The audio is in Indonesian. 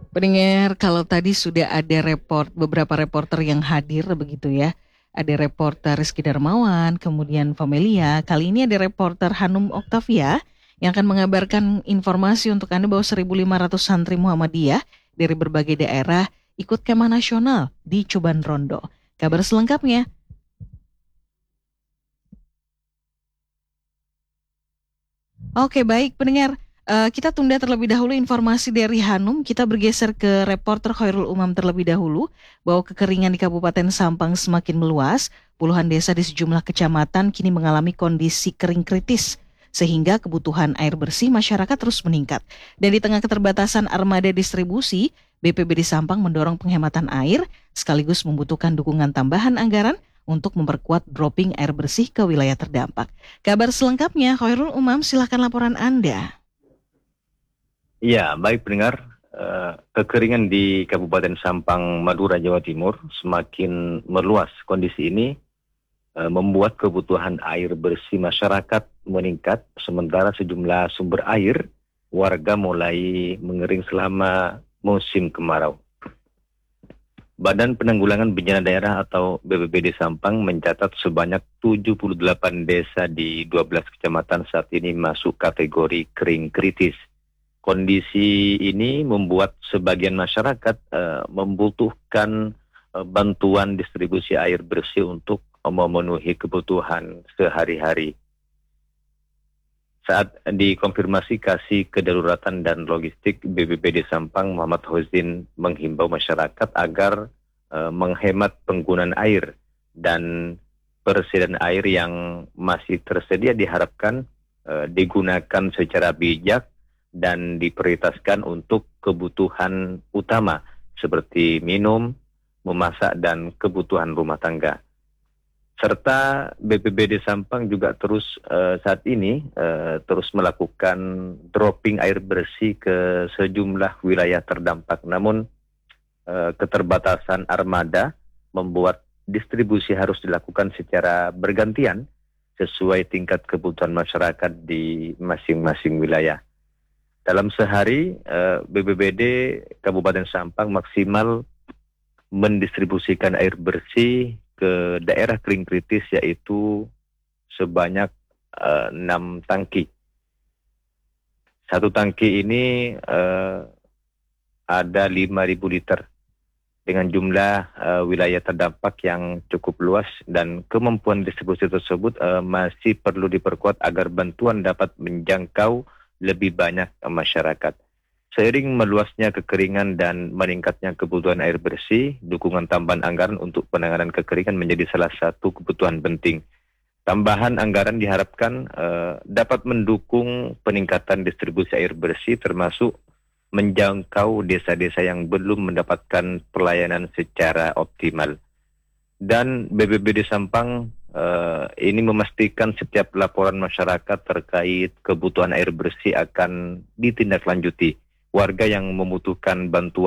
Pendengar, kalau tadi sudah ada beberapa reporter yang hadir begitu ya. Ada reporter Rizky Darmawan, kemudian Famelia. Kali ini ada reporter Hanum Oktavia yang akan mengabarkan informasi untuk Anda bahwa 1.500 santri Muhammadiyah dari berbagai daerah ikut kemah nasional di Cuban Rondo. Kabar selengkapnya. Oke, baik pendengar. Kita tunda terlebih dahulu informasi dari Hanum. Kita bergeser ke reporter Khairul Umam terlebih dahulu. Bahwa kekeringan di Kabupaten Sampang semakin meluas. Puluhan desa di sejumlah kecamatan kini mengalami kondisi kering kritis. Sehingga kebutuhan air bersih masyarakat terus meningkat. Dan di tengah keterbatasan armada distribusi, BPBD Sampang mendorong penghematan air sekaligus membutuhkan dukungan tambahan anggaran untuk memperkuat dropping air bersih ke wilayah terdampak. Kabar selengkapnya, Khairul Umam, silakan laporan Anda. Ya, baik pendengar. Kekeringan di Kabupaten Sampang, Madura, Jawa Timur semakin meluas. Kondisi ini membuat kebutuhan air bersih masyarakat meningkat, sementara sejumlah sumber air warga mulai mengering selama musim kemarau. Badan Penanggulangan Bencana Daerah atau BPBD Sampang mencatat sebanyak 78 desa di 12 kecamatan saat ini masuk kategori kering kritis. Kondisi ini membuat sebagian masyarakat membutuhkan bantuan distribusi air bersih untuk memenuhi kebutuhan sehari-hari. Saat dikonfirmasi Kasih Kedaruratan dan Logistik BPBD Sampang, Muhammad Hozin menghimbau masyarakat agar menghemat penggunaan air dan persediaan air yang masih tersedia diharapkan digunakan secara bijak dan diprioritaskan untuk kebutuhan utama seperti minum, memasak, dan kebutuhan rumah tangga. Serta BPBD Sampang juga terus saat ini terus melakukan dropping air bersih ke sejumlah wilayah terdampak. Namun keterbatasan armada membuat distribusi harus dilakukan secara bergantian sesuai tingkat kebutuhan masyarakat di masing-masing wilayah. Dalam sehari, BPBD Kabupaten Sampang maksimal mendistribusikan air bersih ke daerah kering kritis yaitu sebanyak 6 tangki. Satu tangki ini ada 5.000 liter dengan jumlah wilayah terdampak yang cukup luas, dan kemampuan distribusi tersebut masih perlu diperkuat agar bantuan dapat menjangkau lebih banyak masyarakat. Seiring meluasnya kekeringan dan meningkatnya kebutuhan air bersih, dukungan tambahan anggaran untuk penanganan kekeringan menjadi salah satu kebutuhan penting. Tambahan anggaran diharapkan dapat mendukung peningkatan distribusi air bersih, termasuk menjangkau desa-desa yang belum mendapatkan pelayanan secara optimal. Dan BPBD Sampang ini memastikan setiap laporan masyarakat terkait kebutuhan air bersih akan ditindaklanjuti. Warga yang membutuhkan bantuan